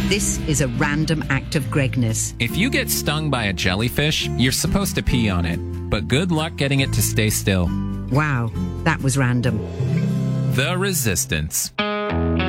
This is a random act of Gregness. If you get stung by a jellyfish, you're supposed to pee on it. But good luck getting it to stay still. Wow, that was random. The Resistance.